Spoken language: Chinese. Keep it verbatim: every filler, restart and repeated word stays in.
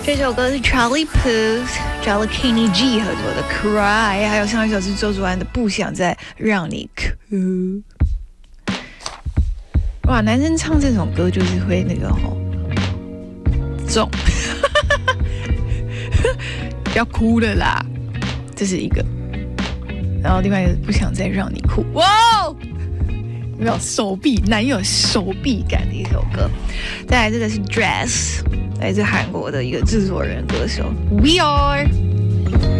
这首歌是 Charlie Puth 找了 Kenny G 合作的 Cry， 还有上一首是周祖安的不想再让你哭。哇，男生唱这种歌就是会那个吼重，不要哭了啦，这是一个。然后另外一个不想再让你哭，哇，有没有手臂男友手臂感的一首歌？再来这个是 Dress， 来自韩国的一个制作人歌手 We Are。